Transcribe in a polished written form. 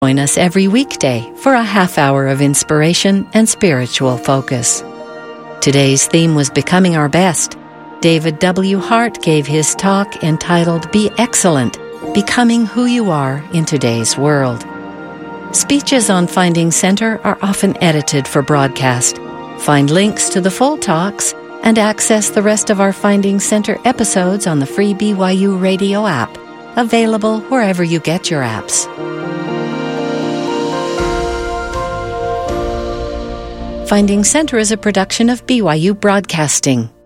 Join us every weekday for a half hour of inspiration and spiritual focus. Today's theme was Becoming Our Best. David W. Hart gave his talk entitled Be Excellent, Becoming Who You Are in Today's World. Speeches on Finding Center are often edited for broadcast. Find links to the full talks and access the rest of our Finding Center episodes on the free BYU Radio app, available wherever you get your apps. Finding Center is a production of BYU Broadcasting.